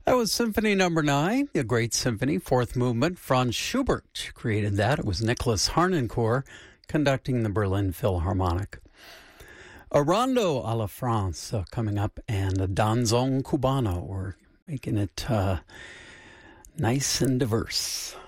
That was Symphony Number 9, a great symphony, fourth movement. Franz Schubert created that. It was Nicholas Harnoncourt conducting the Berlin Philharmonic. A Rondo a la France coming up, and a Danzón Cubano. We're making it nice and diverse.